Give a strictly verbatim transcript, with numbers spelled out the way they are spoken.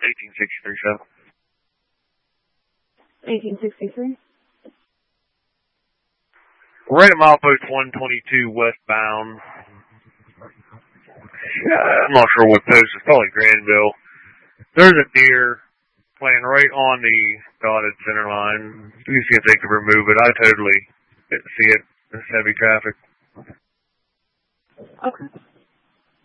eighteen sixty-three, sir. eighteen sixty-three? Right at milepost one twenty-two westbound. I'm not sure what post. It's probably Granville. There's a deer playing right on the dotted center line. You see if they can remove it. I totally didn't see it. It's heavy traffic. Okay.